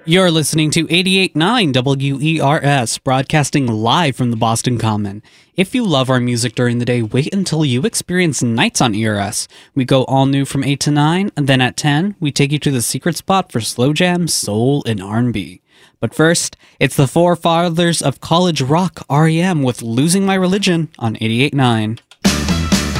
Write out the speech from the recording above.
You're listening to 88.9 WERS, broadcasting live from the Boston Common. If you love our music during the day, wait until you experience nights on ERS. We go all new from 8 to 9, and then at 10, we take you to the secret spot for slow jam, soul, and R&B. But first, it's the forefathers of college rock, REM, with Losing My Religion on 88.9.